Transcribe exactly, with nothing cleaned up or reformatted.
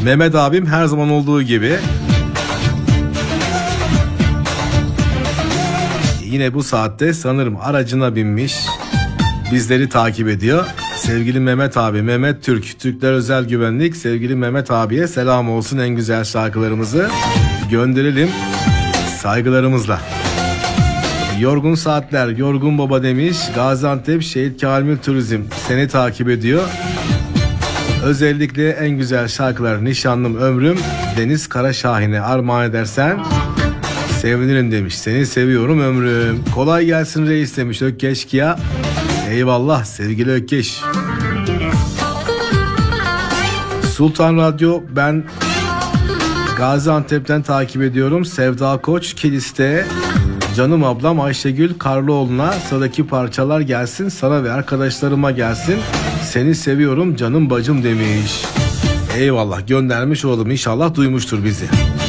Mehmet abim her zaman olduğu gibi yine bu saatte sanırım aracına binmiş, bizleri takip ediyor. Sevgili Mehmet abi, Mehmet Türk, Türkler Özel Güvenlik, sevgili Mehmet abiye selam olsun, en güzel şarkılarımızı gönderelim saygılarımızla. Yorgun Saatler, Yorgun Baba demiş, Gaziantep Şehit Kamil Turizm seni takip ediyor. Özellikle en güzel şarkılar Nişanlım Ömrüm, Deniz Karaşahin'e armağan edersen sevinirim demiş. Seni seviyorum ömrüm. Kolay gelsin reis demiş Ökkeş Kia. Eyvallah sevgili Ökkeş. Sultan Radyo, ben Gaziantep'ten takip ediyorum. Sevda Koç Kilis'te. Canım ablam Ayşegül Karlıoğlu'na sıradaki parçalar gelsin, sana ve arkadaşlarıma gelsin. Seni seviyorum canım bacım demiş. Eyvallah, göndermiş oğlum, inşallah duymuştur bizi.